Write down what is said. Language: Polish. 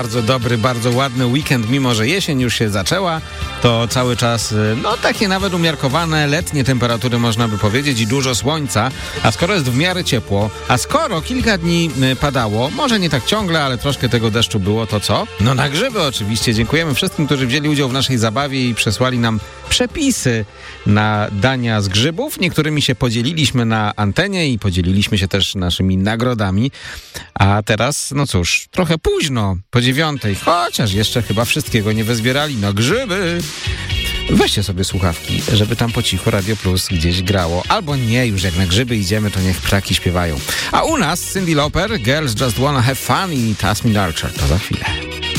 bardzo dobry, bardzo ładny weekend, mimo że jesień już się zaczęła, to cały czas, takie nawet umiarkowane letnie temperatury, można by powiedzieć, i dużo słońca, a skoro jest w miarę ciepło, a skoro kilka dni padało, może nie tak ciągle, ale troszkę tego deszczu było, to co? No na grzyby oczywiście. Dziękujemy wszystkim, którzy wzięli udział w naszej zabawie i przesłali nam przepisy na dania z grzybów. Niektórymi się podzieliliśmy na antenie i podzieliliśmy się też naszymi nagrodami. A teraz, no cóż, trochę późno, po 9:00, chociaż jeszcze chyba wszystkiego nie wyzbierali. No grzyby! Weźcie sobie słuchawki, żeby tam po cichu Radio Plus gdzieś grało. Albo nie, już jak na grzyby idziemy, to niech ptaki śpiewają. A u nas Cyndi Lauper, Girls Just Wanna Have Fun i Tasmin Archer. To za chwilę.